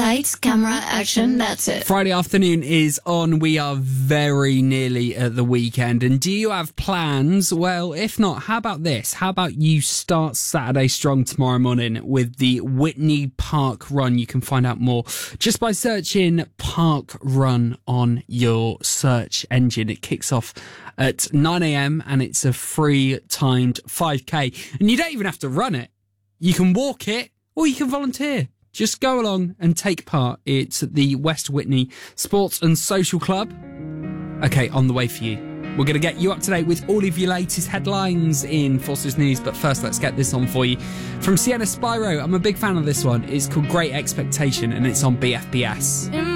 Lights, camera, action, that's it. Friday afternoon is on. We are very nearly at the weekend. And do you have plans? Well, if not, how about this? How about you start Saturday strong tomorrow morning with the Witney Park Run? You can find out more just by searching Park Run on your search engine. It kicks off at 9 a.m. and it's a free timed 5K. And you don't even have to run it. You can walk it or you can volunteer. Just go along and take part. It's at the West Witney Sports and Social Club. Okay, on the way for you. We're going to get you up to date with all of your latest headlines in Forces News. But first, let's get this on for you. From Sienna Spyro, I'm a big fan of this one. It's called Great Expectation and it's on BFBS.